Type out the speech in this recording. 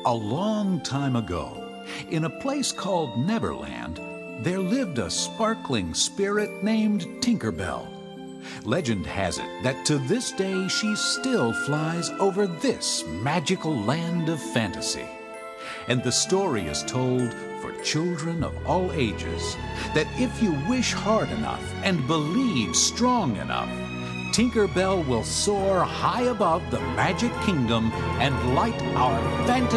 A long time ago, in a place called Neverland, there lived a sparkling spirit named Tinker Bell. Legend has it that to this day she still flies over this magical land of fantasy. And the story is told for children of all ages that if you wish hard enough and believe strong enough, Tinker Bell will soar high above the magic kingdom and light our fantasy